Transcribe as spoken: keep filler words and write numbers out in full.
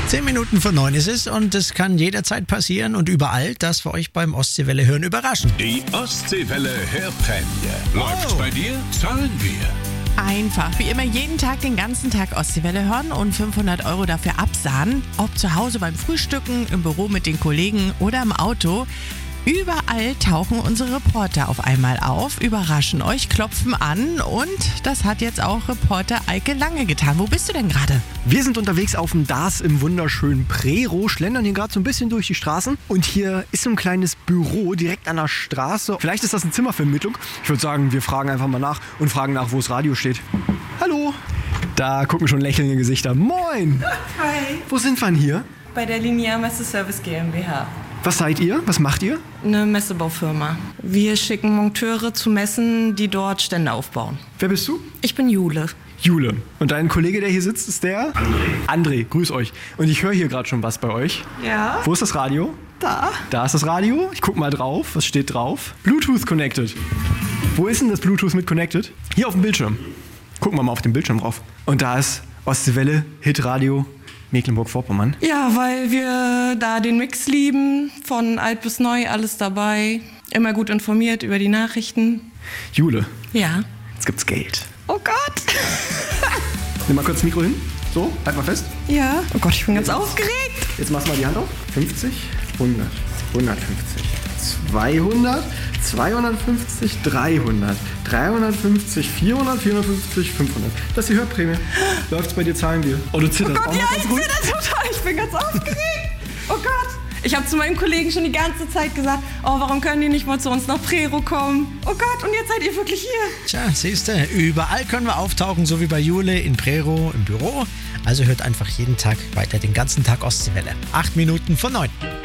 Zehn Minuten vor neun ist es und es kann jederzeit passieren und überall, dass wir euch beim Ostseewelle hören überraschen. Die Ostseewelle Hörprämie. Läuft Oh. bei dir, zahlen wir. Einfach, wie immer jeden Tag den ganzen Tag Ostseewelle hören und fünfhundert Euro dafür absahnen. Ob zu Hause beim Frühstücken, im Büro mit den Kollegen oder im Auto. Überall tauchen unsere Reporter auf einmal auf, überraschen euch, klopfen an und das hat jetzt auch Reporter Eike Lange getan. Wo bist du denn gerade? Wir sind unterwegs auf dem D A S im wunderschönen Prero, schlendern hier gerade so ein bisschen durch die Straßen und hier ist so ein kleines Büro direkt an der Straße. Vielleicht ist das ein Zimmervermittlung. Ich würde sagen, wir fragen einfach mal nach und fragen nach, wo das Radio steht. Hallo! Da gucken schon lächelnde Gesichter. Moin! Hi, Wo sind wir denn hier? bei der Linear Messeservice GmbH. Was seid ihr? Was macht ihr? Eine Messebaufirma. Wir schicken Monteure zu Messen, die dort Stände aufbauen. Wer bist du? Ich bin Jule. Jule. Und dein Kollege, der hier sitzt, ist der? André. André, grüß euch. Und ich höre hier gerade schon was bei euch. Ja? Wo ist das Radio? Da. Da ist das Radio. Ich guck mal drauf. Was steht drauf? Bluetooth connected. Wo ist denn das Bluetooth mit connected? Hier auf dem Bildschirm. Gucken wir mal auf den Bildschirm drauf. Und da ist Ostseewelle, Hitradio, Mecklenburg-Vorpommern. Ja, weil wir da den Mix lieben, von alt bis neu, alles dabei. Immer gut informiert über die Nachrichten. Jule, Ja. jetzt gibt's Geld. Oh Gott. Nimm mal kurz das Mikro hin. So, halt mal fest. Ja. Oh Gott, ich bin ganz aufgeregt. Jetzt machst du mal die Hand auf. fünfzig, hundert, hundertfünfzig, zweihundert, zweihundertfünfzig, dreihundert, dreihundertfünfzig, vierhundert, vierhundertfünfzig, fünfhundert. Das ist die Hörprämie. Läuft's bei dir, zahlen wir. Oh, du zitterst. Oh Gott, Auch ja, mal ich ganz ruhig. bin das total. Ich bin ganz aufgeregt. Oh Gott. Ich habe zu meinem Kollegen schon die ganze Zeit gesagt, oh, warum können die nicht mal zu uns nach Prero kommen? Oh Gott, und jetzt seid ihr wirklich hier. Tja, siehste, überall können wir auftauchen, so wie bei Jule in Prero im Büro. Also hört einfach jeden Tag weiter den ganzen Tag Ostseewelle. Acht Minuten vor neun.